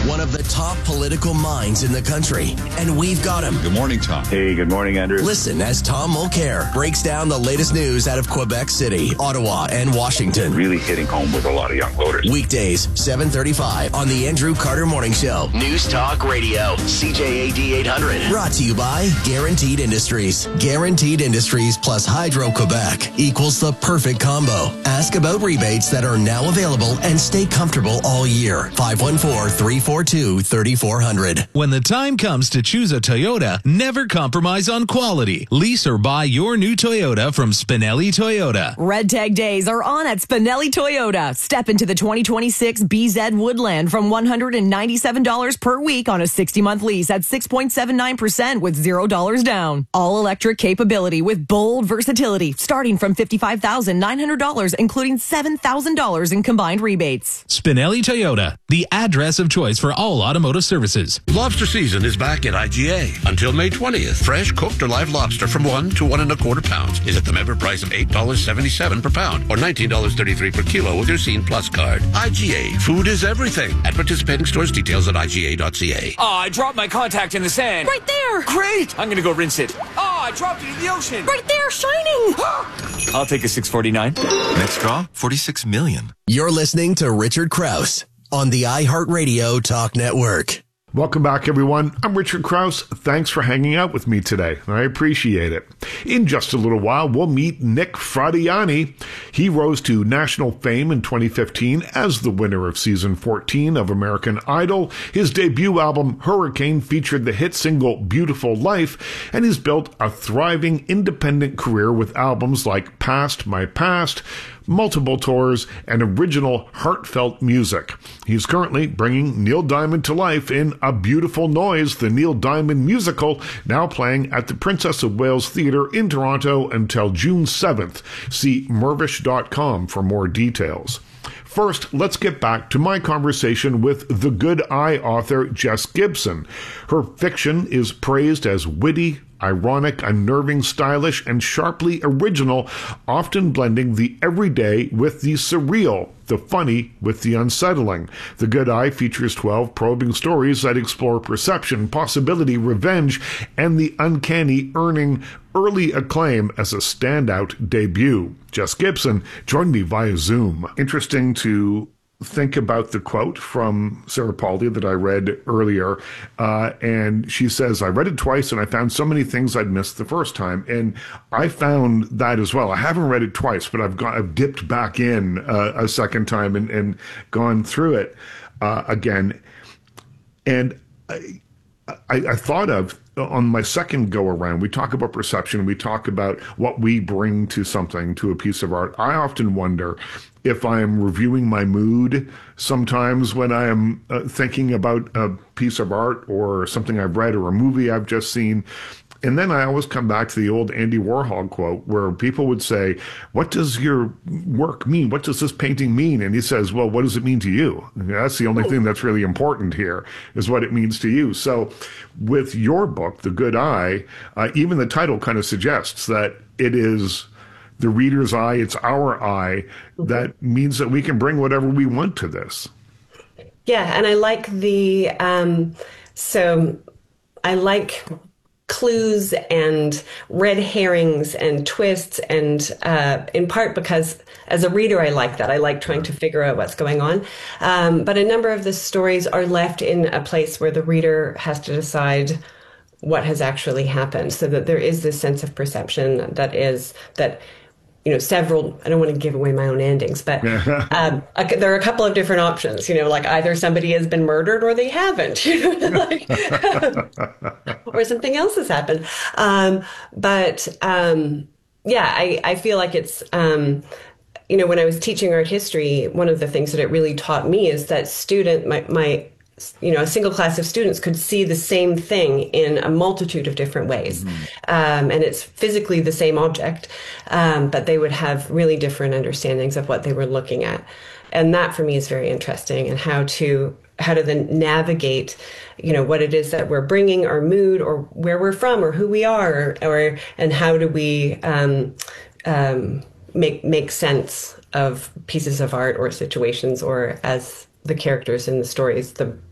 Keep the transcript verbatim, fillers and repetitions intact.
one of the top political minds in the country, and we've got him. Good morning, Tom. Hey, good morning, Andrew. Listen as Tom Mulcair breaks down the latest news out of Quebec City, Ottawa, and Washington. Really hitting home with a lot of young voters. Weekdays, seven thirty-five on the Andrew Carter Morning Show. News Talk Radio, C J A D eight hundred. Brought to you by Guaranteed Industries. Guaranteed Industries plus Hydro-Quebec equals the perfect combo. Ask about rebates that are now available and stay comfortable all year. five one four, three four two, three four zero zero. When the time comes to choose a Toyota, never compromise on quality. Lease or buy your new Toyota from Spinelli Toyota. Red Tag Days are on at Spinelli Toyota. Step into the twenty twenty-six B Z Woodland from one hundred ninety-seven dollars per week on a sixty-month lease at six point seven nine percent with zero dollars down. All-electric capability with bold versatility starting from fifty-five thousand nine hundred dollars, including seven thousand dollars in combined rebates. Spinelli Toyota, the address of choice for all automotive services. Lobster season is back at I G A until May twentieth. Fresh, cooked, or live lobster from one to one and a quarter pounds is at the member price of eight dollars and seventy-seven cents per pound or nineteen dollars and thirty-three cents per kilo with your Scene Plus card. I G A, food is everything. At participating stores, details at I G A dot C A. Oh, I dropped my contact in the sand. Right there. Great. I'm going to go rinse it. Oh, I dropped it in the ocean. Right there, shining. I'll take a six forty-nine. Next draw, forty-six million. You're listening to Richard Krause on the iHeartRadio Talk Network. Welcome back, everyone. I'm Richard Krause. Thanks for hanging out with me today. I appreciate it. In just a little while, we'll meet Nick Fradiani. He rose to national fame in twenty fifteen as the winner of season fourteen of American Idol. His debut album, Hurricane, featured the hit single Beautiful Life, and he's built a thriving independent career with albums like Past My Past, multiple tours, and original heartfelt music. He's currently bringing Neil Diamond to life in A Beautiful Noise, the Neil Diamond musical, now playing at the Princess of Wales Theatre in Toronto until June seventh. See mervish dot com for more details. First, let's get back to my conversation with The Good Eye author Jess Gibson. Her fiction is praised as witty, ironic, unnerving, stylish, and sharply original, often blending the everyday with the surreal, the funny with the unsettling. The Good Eye features twelve probing stories that explore perception, possibility, revenge, and the uncanny, earning early acclaim as a standout debut. Jess Gibson joined me via Zoom. Interesting to think about the quote from Sarah Poldy that I read earlier. Uh, and she says, I read it twice and I found so many things I'd missed the first time. And I found that as well. I haven't read it twice, but I've got, I've dipped back in uh, a second time and, and gone through it uh, again. And I, I, I thought of, on my second go around, we talk about perception, we talk about what we bring to something, to a piece of art. I often wonder if I am reviewing my mood sometimes when I am uh, thinking about a piece of art or something I've read or a movie I've just seen. And then I always come back to the old Andy Warhol quote where people would say, what does your work mean? What does this painting mean? And he says, well, what does it mean to you? And that's the only thing that's really important here is what it means to you. So with your book, The Good Eye, uh, even the title kind of suggests that it is the reader's eye, it's our eye. That means that we can bring whatever we want to this. Yeah, and I like the, um, so I like clues and red herrings and twists, and uh, in part because as a reader I like that. I like trying to figure out what's going on. Um, but a number of the stories are left in a place where the reader has to decide what has actually happened, so that there is this sense of perception that is that you know, several, I don't want to give away my own endings, but um, a, there are a couple of different options, you know, like either somebody has been murdered or they haven't, you know, like, or something else has happened. Um, but um, yeah, I, I feel like it's, um, you know, when I was teaching art history, one of the things that it really taught me is that student, my, my you know, a single class of students could see the same thing in a multitude of different ways. Mm-hmm. Um, and it's physically the same object, um, but they would have really different understandings of what they were looking at. And that for me is very interesting, and how to how to then navigate, you know, what it is that we're bringing, our mood, or where we're from, or who we are, or, or and how do we um, um, make make sense of pieces of art or situations, or as the characters in the stories, the